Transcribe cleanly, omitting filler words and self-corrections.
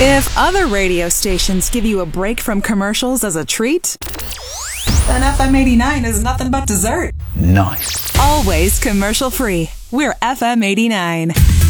If other radio stations give you a break from commercials as a treat, then FM 89 is nothing but dessert. Nice. Always commercial free. We're FM 89.